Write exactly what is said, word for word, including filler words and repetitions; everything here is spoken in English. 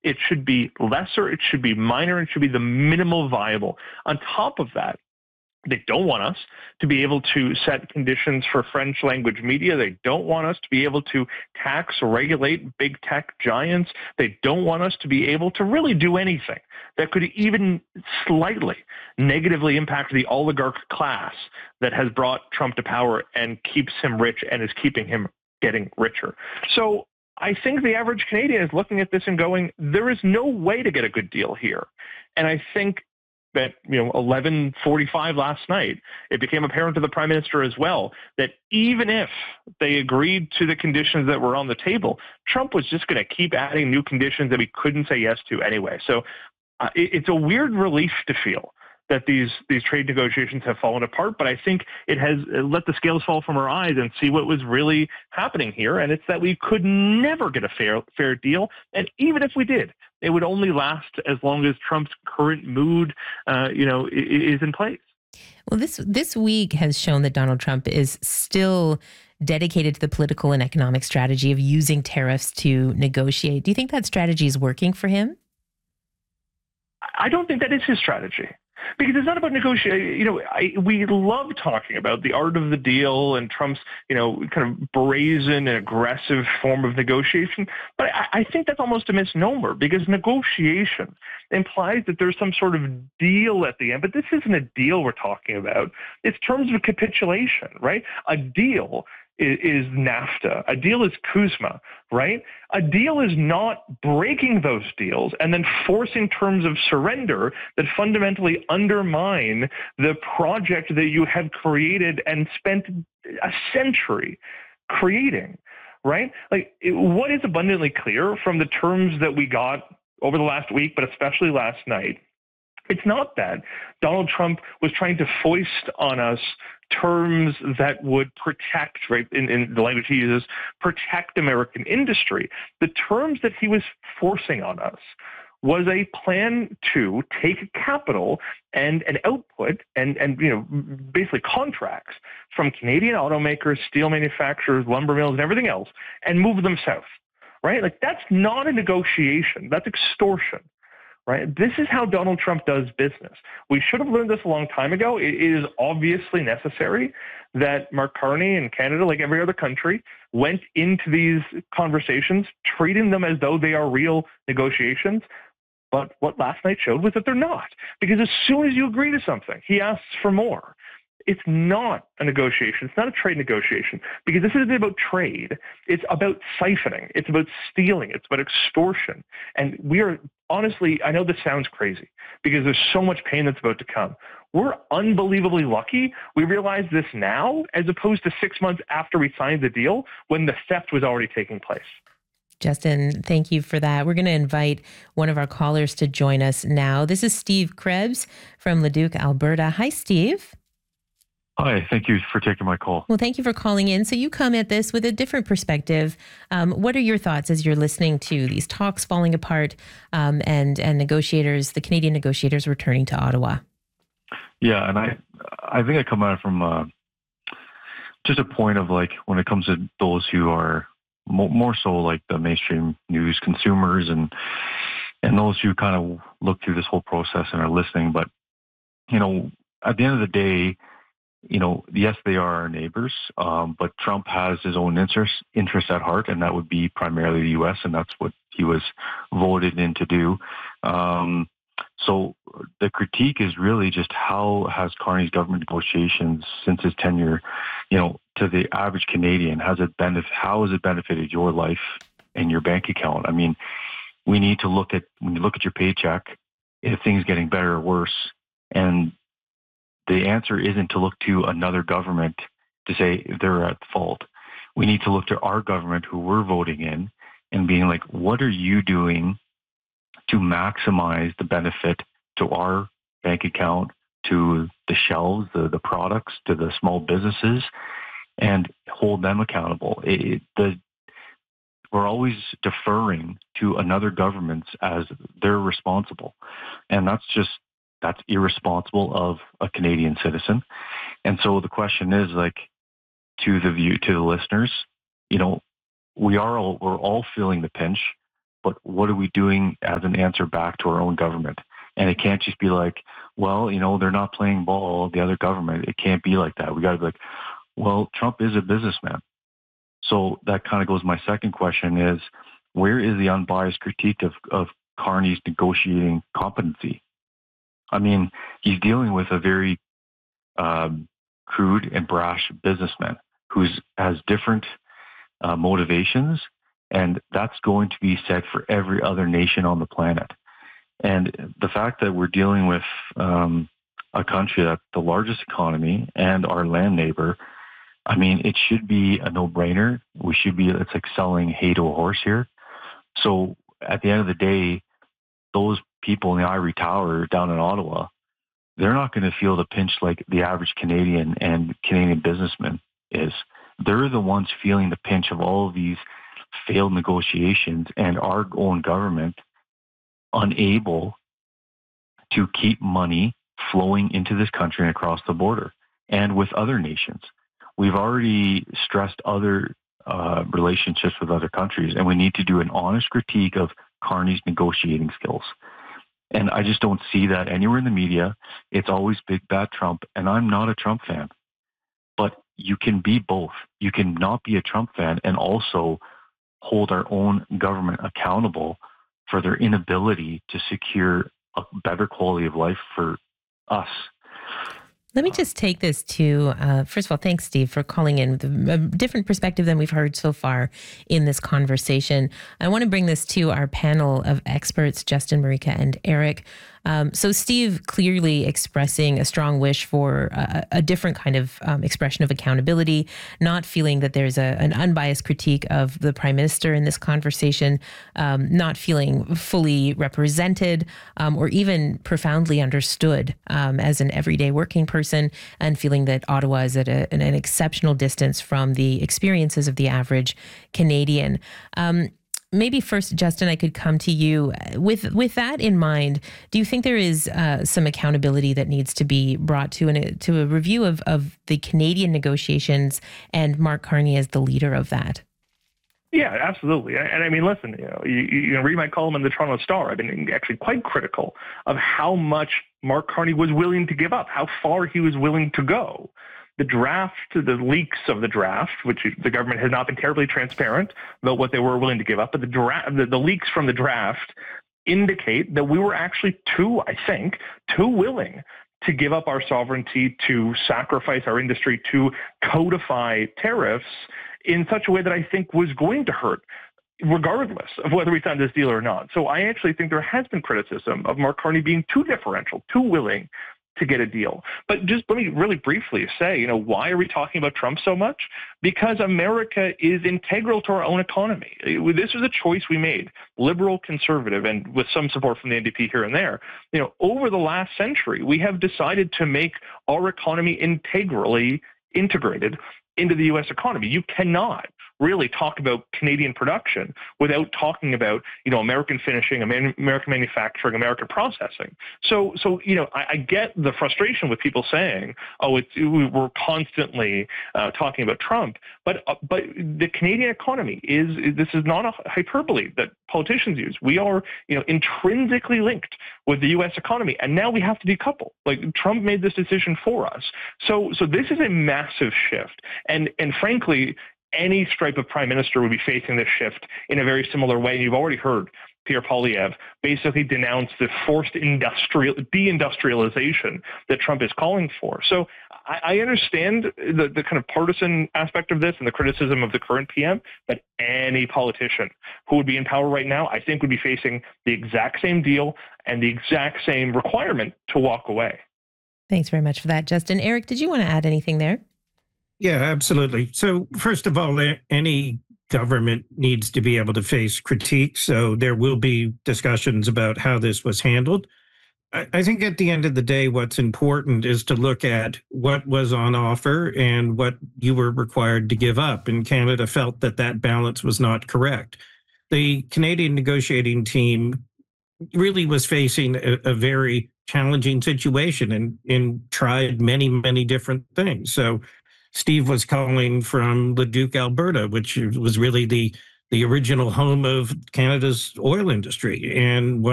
It should be lesser. It should be minor. It should be the minimal viable. On top of that, they don't want us to be able to set conditions for French language media. They don't want us to be able to tax or regulate big tech giants. They don't want us to be able to really do anything that could even slightly negatively impact the oligarch class that has brought Trump to power and keeps him rich and is keeping him getting richer. So I think the average Canadian is looking at this and going, there is no way to get a good deal here. And I think that, you know, eleven forty-five last night, it became apparent to the prime minister as well that even if they agreed to the conditions that were on the table, Trump was just going to keep adding new conditions that we couldn't say yes to anyway. So uh, it, it's a weird relief to feel that these these trade negotiations have fallen apart, but I think it has let the scales fall from our eyes and see what was really happening here, and it's that we could never get a fair fair deal, and even if we did, it would only last as long as Trump's current mood, uh, you know, is in place. Well, this this week has shown that Donald Trump is still dedicated to the political and economic strategy of using tariffs to negotiate. Do you think that strategy is working for him? I don't think that is his strategy. Because it's not about negotiating. You know, I, we love talking about the art of the deal and Trump's, you know, kind of brazen and aggressive form of negotiation. But I, I think that's almost a misnomer because negotiation implies that there's some sort of deal at the end. But this isn't a deal we're talking about. It's terms of capitulation, right? A deal is, is NAFTA. A deal is CUSMA, right? A deal is not breaking those deals and then forcing terms of surrender that fundamentally undermine the project that you have created and spent a century creating, right? Like, it, what is abundantly clear from the terms that we got over the last week, but especially last night, it's not that Donald Trump was trying to foist on us terms that would protect, right, in, in the language he uses, protect American industry. The terms that he was forcing on us was a plan to take capital and an output and, and, you know, basically contracts from Canadian automakers, steel manufacturers, lumber mills, and everything else, and move them south, right? Like, that's not a negotiation. That's extortion. Right? This is how Donald Trump does business. We should have learned this a long time ago. It is obviously necessary that Mark Carney and Canada, like every other country, went into these conversations treating them as though they are real negotiations. But what last night showed was that they're not. Because as soon as you agree to something, he asks for more. It's not a negotiation. It's not a trade negotiation because this isn't about trade. It's about siphoning. It's about stealing. It's about extortion. And we are, honestly, I know this sounds crazy because there's so much pain that's about to come. We're unbelievably lucky we realize this now as opposed to six months after we signed the deal when the theft was already taking place. Justin, thank you for that. We're going to invite one of our callers to join us now. This is Steve Krebs from Leduc, Alberta. Hi, Steve. Hi, thank you for taking my call. Well, thank you for calling in. So you come at this with a different perspective. Um, what are your thoughts as you're listening to these talks falling apart um, and and negotiators, the Canadian negotiators returning to Ottawa? Yeah, and I I think I come at it from uh, just a point of like when it comes to those who are mo- more so like the mainstream news consumers and and those who kind of look through this whole process and are listening. But, you know, at the end of the day, you know, yes, they are our neighbors, um, but Trump has his own interests interests at heart, and that would be primarily the U S, and that's what he was voted in to do. Um, so the critique is really just how has Carney's government negotiations since his tenure, you know, to the average Canadian, has it benefit, how has it benefited your life and your bank account? I mean, we need to look at, when you look at your paycheck, if things getting better or worse, and the answer isn't to look to another government to say they're at fault. We need to look to our government who we're voting in and being like, what are you doing to maximize the benefit to our bank account, to the shelves, the, the products, to the small businesses, and hold them accountable. It, the, we're always deferring to another government as they're responsible. And that's just That's irresponsible of a Canadian citizen. And so the question is, like, to the view, to the listeners, you know, we are all, we're all feeling the pinch, but what are we doing as an answer back to our own government? And it can't just be like, well, you know, they're not playing ball, the other government. It can't be like that. We got to be like, well, Trump is a businessman. So that kind of goes, my second question is, where is the unbiased critique of, of Carney's negotiating competency? I mean, he's dealing with a very um, crude and brash businessman who has different uh, motivations, and that's going to be said for every other nation on the planet. And the fact that we're dealing with um, a country that's the largest economy and our land neighbor, I mean, it should be a no-brainer. We should be, it's like selling hay to a horse here. So at the end of the day, those people in the ivory tower down in Ottawa, they're not going to feel the pinch like the average Canadian and Canadian businessman is. They're the ones feeling the pinch of all of these failed negotiations and our own government unable to keep money flowing into this country and across the border and with other nations. We've already stressed other uh, relationships with other countries, and we need to do an honest critique of Carney's negotiating skills. And I just don't see that anywhere in the media. It's always big bad Trump, and I'm not a Trump fan. But you can be both. You can not be a Trump fan and also hold our own government accountable for their inability to secure a better quality of life for us. Let me just take this to, uh, first of all, thanks, Steve, for calling in with a different perspective than we've heard so far in this conversation. I want to bring this to our panel of experts, Justin, Marika, and Eric. Um, so Steve clearly expressing a strong wish for a, a different kind of um, expression of accountability, not feeling that there's a, an unbiased critique of the prime minister in this conversation, um, not feeling fully represented um, or even profoundly understood um, as an everyday working person, and feeling that Ottawa is at a, an, an exceptional distance from the experiences of the average Canadian. Um, Maybe first, Justin, I could come to you with with that in mind. Do you think there is uh, some accountability that needs to be brought to an, to a review of, of the Canadian negotiations and Mark Carney as the leader of that? Yeah, absolutely. And I mean, listen, you know, you, you know, read my column in the Toronto Star. I've been actually quite critical of how much Mark Carney was willing to give up, how far he was willing to go. The draft, the leaks of the draft, which the government has not been terribly transparent about what they were willing to give up, but the, draft, the, the leaks from the draft indicate that we were actually too, I think, too willing to give up our sovereignty, to sacrifice our industry, to codify tariffs in such a way that I think was going to hurt, regardless of whether we signed this deal or not. So I actually think there has been criticism of Mark Carney being too differential, too willing to get a deal. But just let me really briefly say, you know, why are we talking about Trump so much? Because America is integral to our own economy. This was a choice we made, liberal, conservative, and with some support from the N D P here and there. You know, over the last century, we have decided to make our economy integrally integrated into the U S economy. You cannot really talk about Canadian production without talking about, you know, American finishing, American manufacturing, American processing. So, so you know, I, I get the frustration with people saying, "Oh, it's, we're constantly uh, talking about Trump," but uh, but the Canadian economy is, is this is not a hyperbole that politicians use. We are, you know, intrinsically linked with the U S economy, and now we have to decouple. Like, Trump made this decision for us. So, so this is a massive shift, and and frankly, any stripe of prime minister would be facing this shift in a very similar way. You've already heard Pierre Poilievre basically denounce the forced industrial deindustrialization that Trump is calling for. So I, I understand the, the kind of partisan aspect of this and the criticism of the current P M, but any politician who would be in power right now, I think, would be facing the exact same deal and the exact same requirement to walk away. Thanks very much for that, Justin. Eric, did you want to add anything there? Yeah, absolutely. So first of all, any government needs to be able to face critique. So there will be discussions about how this was handled. I, I think at the end of the day, what's important is to look at what was on offer and what you were required to give up. And Canada felt that that balance was not correct. The Canadian negotiating team really was facing a, a very challenging situation and, and tried many, many different things. So Steve was calling from Leduc, Alberta, which was really the, the original home of Canada's oil industry. And one